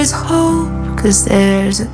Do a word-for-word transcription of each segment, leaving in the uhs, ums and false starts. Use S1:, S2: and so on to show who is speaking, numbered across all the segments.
S1: There's hope, 'cause there's a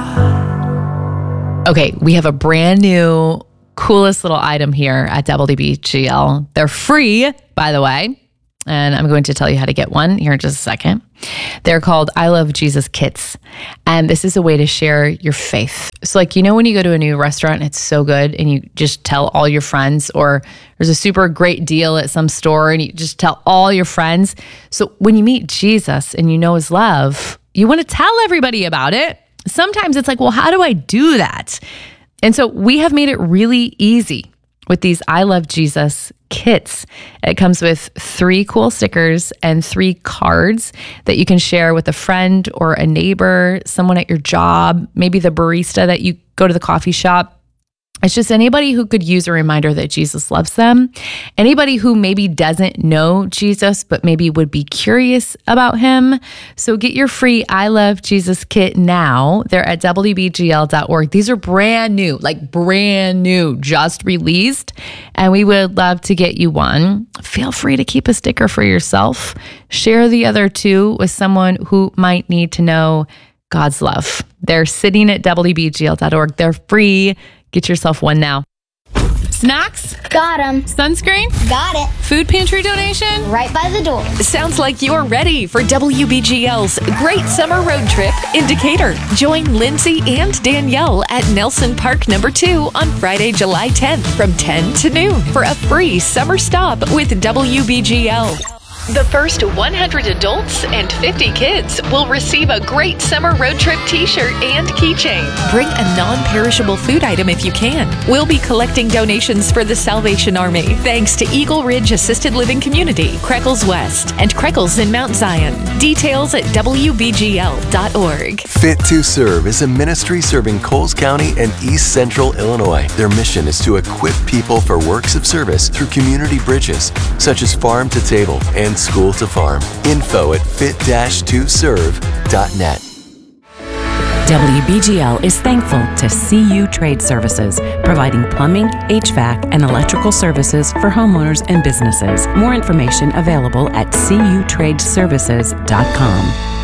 S1: God.
S2: Okay, we have a brand new, coolest little item here at W B G L. They're free, by the way, and I'm going to tell you how to get one here in just a second. They're called I Love Jesus Kits, and this is a way to share your faith. So like, you know, when you go to a new restaurant, it's so good, and you just tell all your friends, or there's a super great deal at some store, and you just tell all your friends. So when you meet Jesus and you know his love, you want to tell everybody about it. Sometimes it's like, well, how do I do that? And so we have made it really easy with these I Love Jesus kits. It comes with three cool stickers and three cards that you can share with a friend or a neighbor, someone at your job, maybe the barista that you go to the coffee shop. It's just anybody who could use a reminder that Jesus loves them. Anybody who maybe doesn't know Jesus, but maybe would be curious about him. So get your free I Love Jesus kit now. They're at W B G L dot org. These are brand new, like brand new, just released. And we would love to get you one. Feel free to keep a sticker for yourself. Share the other two with someone who might need to know God's love. They're sitting at W B G L dot org. They're free. Get yourself one now. Snacks?
S3: Got 'em.
S2: Sunscreen?
S3: Got it.
S2: Food pantry donation?
S3: Right by the door.
S4: Sounds like you're ready for W B G L's Great Summer Road Trip in Decatur. Join Lindsay and Danielle at Nelson Park Number two on Friday, July tenth from ten to noon for a free summer stop with W B G L. The first one hundred adults and fifty kids will receive a Great Summer Road Trip t-shirt and keychain. Bring a non-perishable food item if you can. We'll be collecting donations for the Salvation Army. Thanks to Eagle Ridge Assisted Living Community, Creckles West, and Creckles in Mount Zion. Details at W B G L dot org.
S5: Fit to Serve is a ministry serving Coles County and East Central Illinois. Their mission is to equip people for works of service through community bridges, such as farm to table and school to farm. Info at fit dash to serve dot net.
S6: W B G L is thankful to C U Trade Services, providing plumbing, H V A C, and electrical services for homeowners and businesses. More information available at C U trade services dot com.